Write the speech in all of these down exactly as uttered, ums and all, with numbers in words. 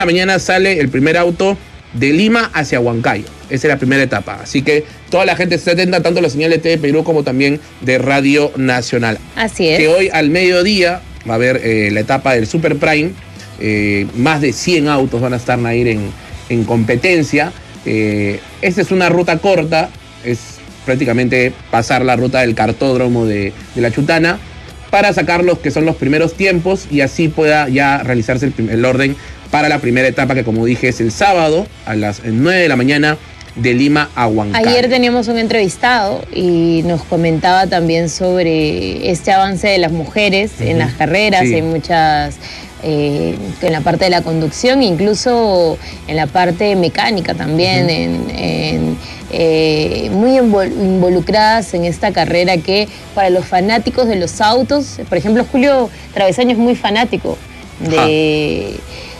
mañana sale el primer auto de Lima hacia Huancayo. Esa es la primera etapa. Así que toda la gente está atenta, tanto la señal de T V Perú como también de Radio Nacional. Así es. Que hoy al mediodía va a haber eh, la etapa del Super Prime. Eh, más de cien autos van a estar ahí en, en competencia. Eh, esta es una ruta corta. Es prácticamente pasar la ruta del cartódromo de, de La Chutana para sacar los que son los primeros tiempos y así pueda ya realizarse el, el orden para la primera etapa, que como dije es el sábado a las nueve de la mañana de Lima a Huancayo. Ayer teníamos un entrevistado y nos comentaba también sobre este avance de las mujeres uh-huh. en las carreras, sí. Hay muchas, eh, en la parte de la conducción, incluso en la parte mecánica también, uh-huh. en, en, eh, muy involucradas en esta carrera que para los fanáticos de los autos, por ejemplo, Julio Travesaño es muy fanático de...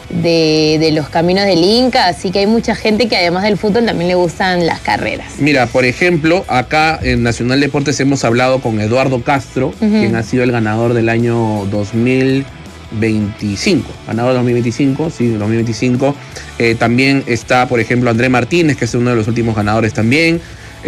De, de los caminos del Inca, así que hay mucha gente que además del fútbol también le gustan las carreras. Mira, por ejemplo, acá en Nacional Deportes hemos hablado con Eduardo Castro, uh-huh. quien ha sido el ganador del año dos mil veinticinco, ganador dos mil veinticinco, sí, dos mil veinticinco. Eh, también está, por ejemplo, André Martínez, que es uno de los últimos ganadores también.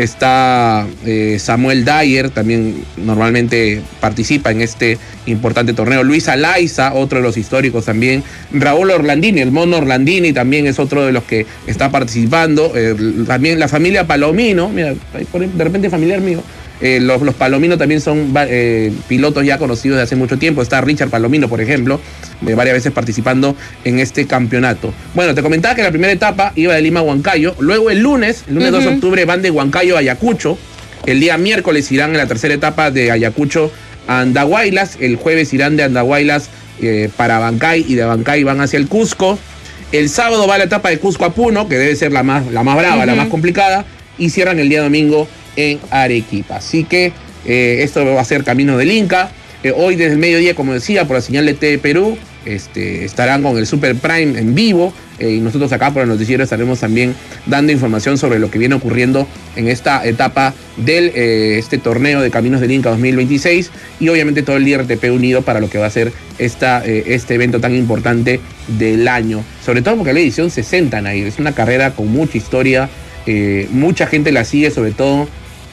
Está eh, Samuel Dyer, también normalmente participa en este importante torneo. Luis Alaiza, otro de los históricos también. Raúl Orlandini, el mono Orlandini también es otro de los que está participando. Eh, también la familia Palomino, mira, de repente familiar mío. Eh, los, los Palomino también son eh, pilotos ya conocidos de hace mucho tiempo. Está Richard Palomino, por ejemplo, eh, varias veces participando en este campeonato. Bueno, te comentaba que la primera etapa iba de Lima a Huancayo. Luego el lunes, el lunes uh-huh. dos de octubre, van de Huancayo a Ayacucho. El día miércoles irán en la tercera etapa de Ayacucho a Andahuaylas. El jueves irán de Andahuaylas eh, para Abancay y de Abancay van hacia el Cusco. El sábado va la etapa de Cusco a Puno, que debe ser la más, la más brava, uh-huh. la más complicada. Y cierran el día domingo en Arequipa. Así que eh, esto va a ser Camino del Inca. Eh, hoy desde el mediodía, como decía, por la señal de T V Perú, este, estarán con el Super Prime en vivo eh, y nosotros acá por el noticiero estaremos también dando información sobre lo que viene ocurriendo en esta etapa del eh, este torneo de Caminos del Inca dos mil veintiséis y obviamente todo el I R T P unido para lo que va a ser esta, eh, este evento tan importante del año. Sobre todo porque es la edición sesenta, Nair. Es una carrera con mucha historia, eh, mucha gente la sigue, sobre todo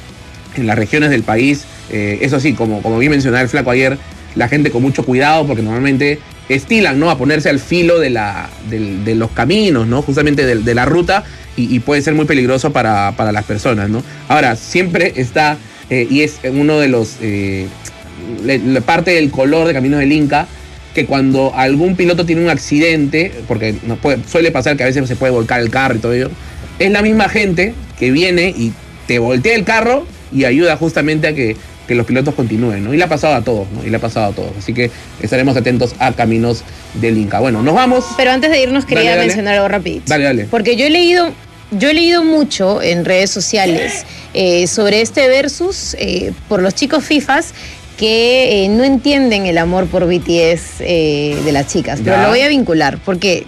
en las regiones del país. Eh, eso sí, como, como bien mencionaba el flaco ayer, la gente con mucho cuidado porque normalmente estilan, ¿no?, a ponerse al filo de, la, de, de los caminos, ¿no?, justamente de, de la ruta y, y puede ser muy peligroso para, para las personas, ¿no? Ahora, siempre está, eh, y es uno de los, eh, le, le parte del color de Caminos del Inca, que cuando algún piloto tiene un accidente, porque nos puede, suele pasar que a veces se puede volcar el carro y todo ello, es la misma gente que viene y te voltea el carro y ayuda justamente a que, que los pilotos continúen, ¿no? Y le ha pasado a todos, ¿no? Y le ha pasado a todos. Así que estaremos atentos a Caminos del Inca. Bueno, nos vamos. Pero antes de irnos quería dale, dale. mencionar algo rapidito. Dale, dale. Porque yo he leído, yo he leído mucho en redes sociales eh, sobre este versus eh, por los chicos FIFAs que eh, no entienden el amor por B T S eh, de las chicas. Pero ya. Lo voy a vincular porque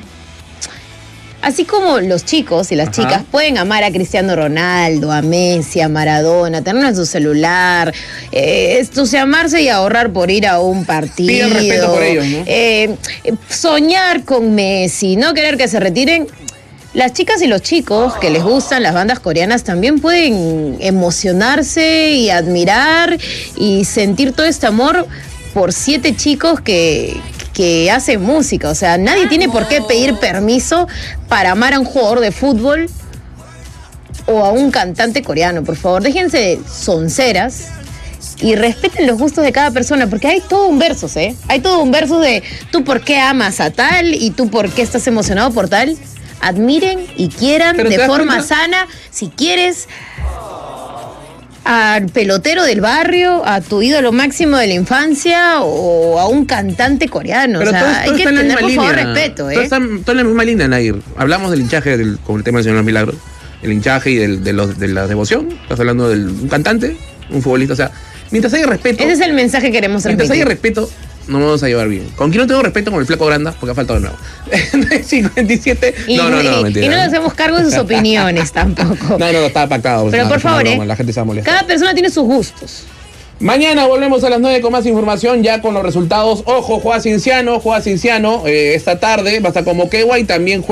así como los chicos y las Ajá. chicas pueden amar a Cristiano Ronaldo, a Messi, a Maradona, tenerlo en su celular, eh, entusiasmarse y ahorrar por ir a un partido. Piden respeto por ellos, ¿no? Eh, soñar con Messi, no querer que se retiren. Las chicas y los chicos que les gustan las bandas coreanas también pueden emocionarse y admirar y sentir todo este amor por siete chicos que... que hace música, o sea, nadie tiene por qué pedir permiso para amar a un jugador de fútbol o a un cantante coreano. Por favor, déjense de sonceras y respeten los gustos de cada persona, porque hay todo un verso, ¿eh? Hay todo un verso de tú por qué amas a tal y tú por qué estás emocionado por tal. Admiren y quieran de forma cuenta? sana, si quieres, al pelotero del barrio, a tu ídolo máximo de la infancia o a un cantante coreano. Pero o sea, todo, todo hay que tener, por favor, respeto. ¿eh? Todo está, todo en la misma línea, Nair. Hablamos del hinchaje del, con el tema del Señor de los Milagros, el hinchaje y del, de, los, de la devoción. Estás hablando de un cantante, un futbolista. O sea, mientras haya respeto... Ese es el mensaje que queremos transmitir. Mientras haya respeto, nos vamos a llevar bien. ¿Con quién no tengo respeto? Con el flaco Granda, porque ha faltado de nuevo. cincuenta y siete. Y, no, no, no, y, mentira. Y no nos hacemos cargo de sus opiniones tampoco. No, no, no, estaba pactado. Pero no, por favor, broma, ¿eh? La gente se va a molestar. Cada persona tiene sus gustos. Mañana volvemos a las nueve con más información, ya con los resultados. Ojo, juega Cinciano, juega Cinciano eh, esta tarde, va a estar con Moquegua y también juega